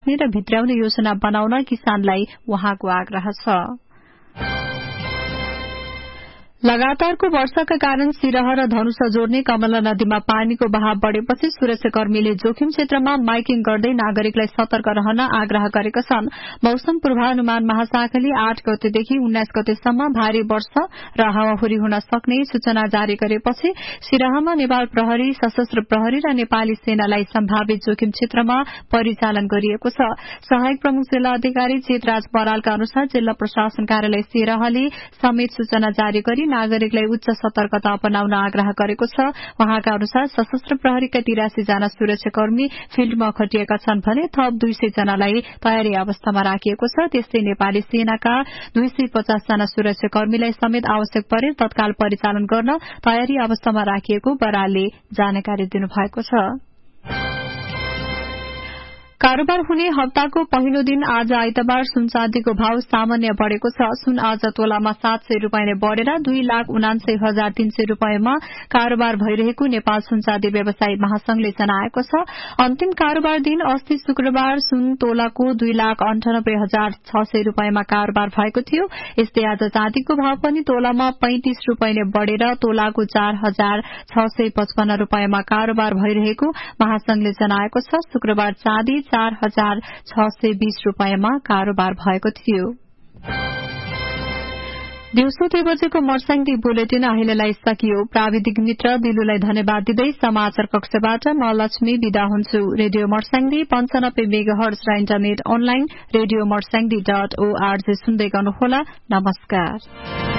राख्ने र भित्राउने योजना बनाउन किसानलाई उहाँको आग्रह छ। लगातारको वर्षाका कारण सिरह र धनुषा जोड्ने कमला नदीमा पानीको बहाव बढ़ेपछि सुरक्षाकर्मीले जोखिम क्षेत्रमा माइकिङ गर्दै नागरिकलाई सतर्क रहन आग्रह गरेका छन्। मौसम पूर्वानुमान महाशाखाले 8 गतेदेखि 19 गतेसम्म भारी वर्षा र हावाहुरी हुन सक्ने सूचना जारी गरेपछि सिरहमा नेपाल प्रहरी, सशस्त्र प्रहरी र नेपाली सेनालाई सम्भावित जोखिम क्षेत्रमा परिचालन गरिएको छ। सहायक प्रमुख जिल्ला अधिकारी चेतराज बरालका अनुसार जिल्ला प्रशासन कार्यालय सिरहले समेत सूचना जारी गरी नागरिकलाई उच्च सतर्कता अपनाउन आग्रह गरेको छ। उहाँका अनुसार सशस्त्र प्रहरीका 83 जना सुरक्षाकर्मी फिल्डमा खटिएका छन् भने थप 200 जनालाई तयारी अवस्थामा राखिएको छ। त्यस्तै नेपाली सेनाका 250 जना सुरक्षाकर्मीलाई समेत आवश्यक परे तत्काल परिचालन गर्न तयारी अवस्थामा राखिएको बरालले जानकारी दिनुभएको छ। कारोबार हुने हप्ताको पहिलो दिन आज आइतबार सुन चाँदीको भाव सामान्य बढ़ेको छ। सुन आज तोलामा 700 रूपैयाँ नै बढ़ेर 2,79,300 रूपैयाँमा कारोबार भइरहेको नेपाल सुन चाँदी व्यवसायी महासंघले जनाएको छ। अन्तिम कारोबार दिन अस्ति शुक्रबार सुन तोलाको 2,98,600 रूपैयाँमा कारोबार भएको थियो। यस्तै आज चाँदीको भाव पनि तोलामा 35 रूपैयाँ नै बढ़ेर तोलाको 4,655 रूपैयाँमा कारोबार भइरहेको महासंघले जनाएको छ। शुक्रबार चाँदी 4,620 रूपैयाँमा कारोबार भएको थियो। दिउँसो 2 बजेको मर्स्याङदी बुलेटिन अहिलेलाई सकियो। प्राविधिक मित्र दिलुलाई धन्यवाद दिँदै समाचार कक्षबाट म लक्ष्मी विदा हुन्छु। रेडियो मर्स्याङदी 95 मेगाहर्ज र इन्टरनेट अनलाइन रेडियो मर्स्याङदी.org सुन्दै गर्नुहोला। नमस्कार।